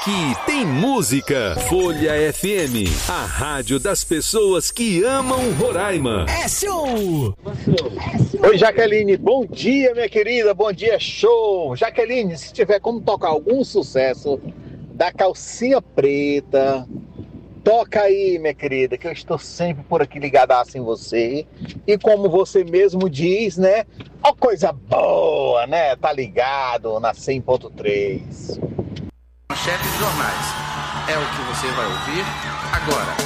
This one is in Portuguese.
Aqui tem música. Folha FM, a rádio das pessoas que amam Roraima. É show! Oi, Jaqueline, bom dia, minha querida, bom dia, show! Jaqueline, se tiver como tocar algum sucesso da Calcinha Preta, toca aí, minha querida, que eu estou sempre por aqui ligadaço em você. E como você mesmo diz, né? Ó, coisa boa, né? Tá ligado na 100.3. Manchetes jornais. É o que você vai ouvir agora.